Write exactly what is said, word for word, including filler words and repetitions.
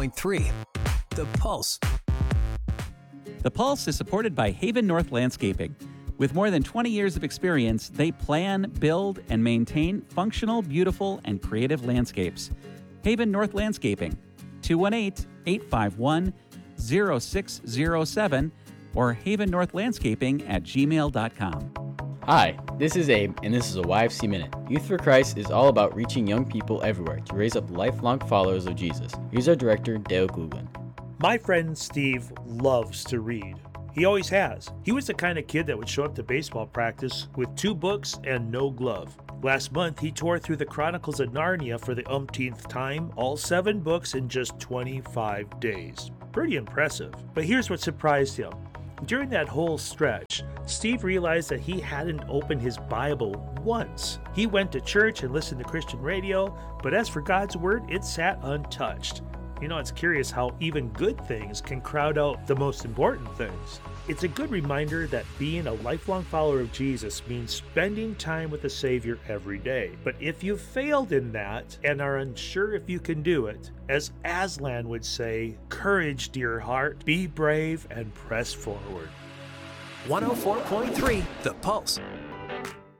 Point three, The Pulse. The Pulse is supported by Haven North Landscaping. With more than twenty years of experience, they plan, build, and maintain functional, beautiful, and creative landscapes. Haven North Landscaping, two one eight, eight five one, zero six zero seven or haven north landscaping at gmail dot com. Hi, this is Abe, and this is a Y F C Minute. Youth for Christ is all about reaching young people everywhere to raise up lifelong followers of Jesus. Here's our director, Dale Guglen. My friend Steve loves to read. He always has. He was the kind of kid that would show up to baseball practice with two books and no glove. Last month, he tore through the Chronicles of Narnia for the umpteenth time, all seven books in just twenty-five days. Pretty impressive. But here's what surprised him. During that whole stretch, Steve realized that he hadn't opened his Bible once. He went to church and listened to Christian radio, but as for God's Word, it sat untouched. You know, it's curious how even good things can crowd out the most important things. It's a good reminder that being a lifelong follower of Jesus means spending time with the Savior every day. But if you've failed in that and are unsure if you can do it, as Aslan would say, courage, dear heart, be brave and press forward. one oh four point three, The Pulse.